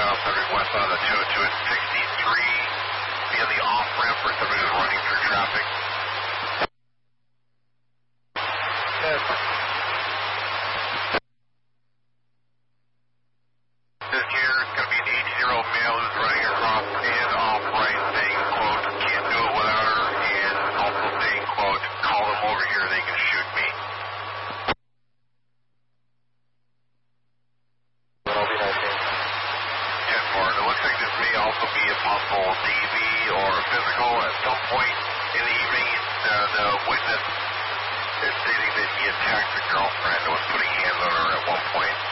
subject west on the 202 at 63. Be on the off-ramp for somebody who's running through traffic. Yes. This here is going to be an 80-year-old male who's running across and off right, saying, quote, can't do it without her, and also saying, quote, call them over here, they can shoot me. That'll be nice. 10-4. It looks like this may also be a possible DV or physical at some point in the evening. The witness is stating that he attacked the girlfriend and was putting hands on her at one point.